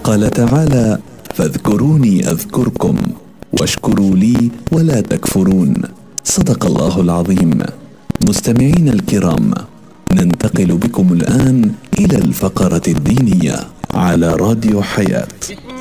قال تعالى: فاذكروني أذكركم واشكروا لي ولا تكفرون. صدق الله العظيم. مستمعين الكرام، ننتقل بكم الآن إلى الفقرة الدينية على راديو حياة.